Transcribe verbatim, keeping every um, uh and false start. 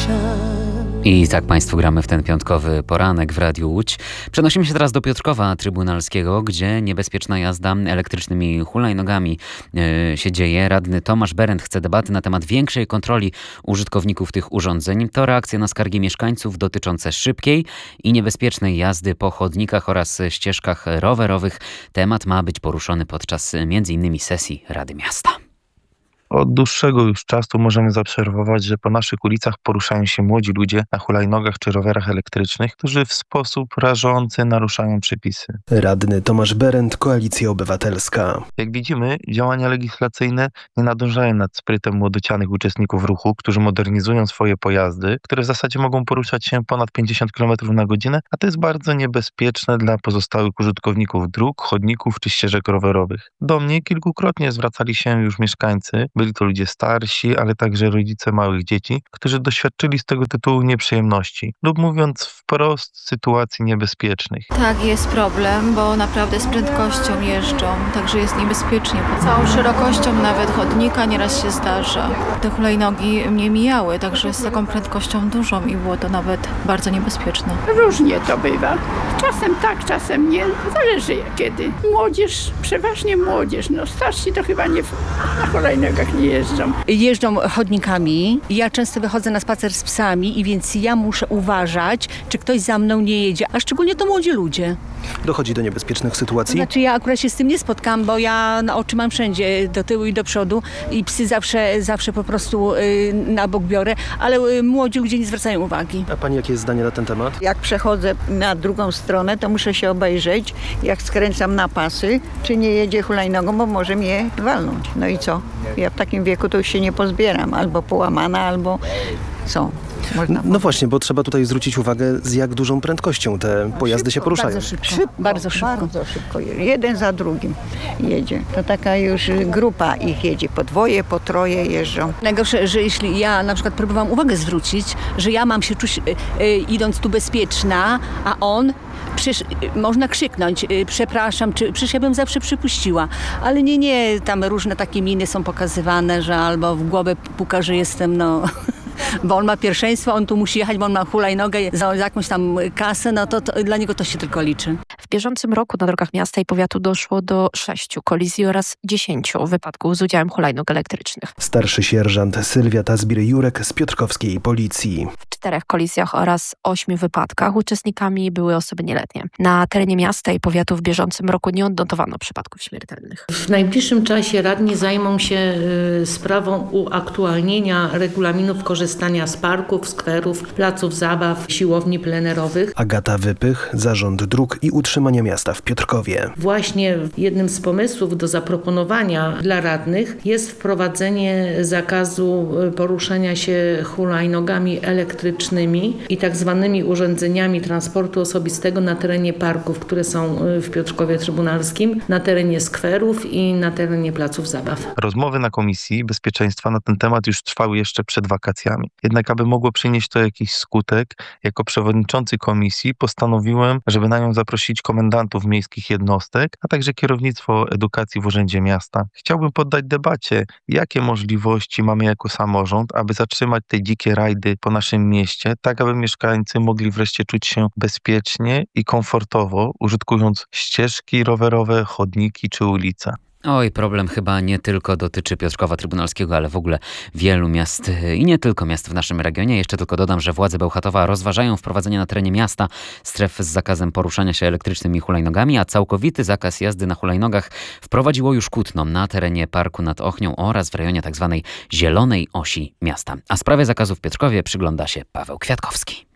I tak Państwu gramy w ten piątkowy poranek w Radiu Łódź. Przenosimy się teraz do Piotrkowa Trybunalskiego, gdzie niebezpieczna jazda elektrycznymi hulajnogami yy, się dzieje. Radny Tomasz Berend chce debaty na temat większej kontroli użytkowników tych urządzeń. To reakcja na skargi mieszkańców dotyczące szybkiej i niebezpiecznej jazdy po chodnikach oraz ścieżkach rowerowych. Temat ma być poruszony podczas między innymi sesji Rady Miasta. Od dłuższego już czasu możemy zaobserwować, że po naszych ulicach poruszają się młodzi ludzie na hulajnogach czy rowerach elektrycznych, którzy w sposób rażący naruszają przepisy. Radny Tomasz Berend, Koalicja Obywatelska. Jak widzimy, działania legislacyjne nie nadążają nad sprytem młodocianych uczestników ruchu, którzy modernizują swoje pojazdy, które w zasadzie mogą poruszać się ponad pięćdziesiąt kilometrów na godzinę, a to jest bardzo niebezpieczne dla pozostałych użytkowników dróg, chodników czy ścieżek rowerowych. Do mnie kilkukrotnie zwracali się już mieszkańcy. Byli to ludzie starsi, ale także rodzice małych dzieci, którzy doświadczyli z tego tytułu nieprzyjemności lub mówiąc wprost sytuacji niebezpiecznych. Tak, jest problem, bo naprawdę z prędkością jeżdżą, także jest niebezpiecznie. Całą szerokością nawet chodnika nieraz się zdarza. Te hulajnogi mnie mijały, także z taką prędkością dużą i było to nawet bardzo niebezpieczne. Różnie to bywa. Czasem tak, czasem nie. Zależy kiedy. Młodzież, przeważnie młodzież. No starsi to chyba nie na hulajnogach nie jeżdżą. Jeżdżą chodnikami. Ja często wychodzę na spacer z psami i więc ja muszę uważać, czy ktoś za mną nie jedzie, a szczególnie to młodzi ludzie. Dochodzi do niebezpiecznych sytuacji? To znaczy ja akurat się z tym nie spotkam, bo ja na oczy mam wszędzie, do tyłu i do przodu i psy zawsze, zawsze po prostu y, na bok biorę, ale y, młodzi ludzie nie zwracają uwagi. A pani jakie jest zdanie na ten temat? Jak przechodzę na drugą stronę, to muszę się obejrzeć, jak skręcam na pasy, czy nie jedzie hulajnogą, bo może mnie walnąć. No i co? Ja w takim wieku to już się nie pozbieram, albo połamana, albo co? Można no właśnie, bo trzeba tutaj zwrócić uwagę, z jak dużą prędkością te pojazdy szybko, się poruszają. Bardzo szybko. szybko, bardzo szybko. Bardzo szybko. Jeden za drugim jedzie. To taka już grupa ich jedzie. Po dwoje, po troje jeżdżą. Najgorsze, że jeśli ja na przykład próbowałam uwagę zwrócić, że ja mam się czuć y, y, idąc tu bezpieczna, a on Przecież można krzyknąć, przepraszam, czy przecież ja bym zawsze przypuściła, ale nie, nie, tam różne takie miny są pokazywane, że albo w głowę puka, że jestem, no, bo on ma pierwszeństwo, on tu musi jechać, bo on ma hulajnogę za jakąś tam kasę, no to, to dla niego to się tylko liczy. W bieżącym roku na drogach miasta i powiatu doszło do sześciu kolizji oraz dziesięciu wypadków z udziałem hulajnóg elektrycznych. Starszy sierżant Sylwia Tazbir-Jurek z piotrkowskiej policji. W czterech kolizjach oraz ośmiu wypadkach uczestnikami były osoby nieletnie. Na terenie miasta i powiatu w bieżącym roku nie odnotowano przypadków śmiertelnych. W najbliższym czasie radni zajmą się y, sprawą uaktualnienia regulaminów korzystania z parków, skwerów, placów zabaw, siłowni plenerowych. Agata Wypych, Zarząd Dróg i Utrzymania Miasta w Piotrkowie. Właśnie jednym z pomysłów do zaproponowania dla radnych jest wprowadzenie zakazu poruszania się hulajnogami elektrycznymi i tak zwanymi urządzeniami transportu osobistego na terenie parków, które są w Piotrkowie Trybunalskim, na terenie skwerów i na terenie placów zabaw. Rozmowy na Komisji Bezpieczeństwa na ten temat już trwały jeszcze przed wakacjami. Jednak aby mogło przynieść to jakiś skutek, jako przewodniczący komisji postanowiłem, żeby na nią zaprosić komendantów miejskich jednostek, a także kierownictwo edukacji w Urzędzie Miasta. Chciałbym poddać debacie, jakie możliwości mamy jako samorząd, aby zatrzymać te dzikie rajdy po naszym mieście, tak aby mieszkańcy mogli wreszcie czuć się bezpiecznie i komfortowo, użytkując ścieżki rowerowe, chodniki czy ulice. Oj, problem chyba nie tylko dotyczy Piotrkowa Trybunalskiego, ale w ogóle wielu miast i nie tylko miast w naszym regionie. Jeszcze tylko dodam, że władze Bełchatowa rozważają wprowadzenie na terenie miasta stref z zakazem poruszania się elektrycznymi hulajnogami, a całkowity zakaz jazdy na hulajnogach wprowadziło już Kutno na terenie Parku nad Ochnią oraz w rejonie tzw. Zielonej Osi miasta. A sprawie zakazu w Piotrkowie przygląda się Paweł Kwiatkowski.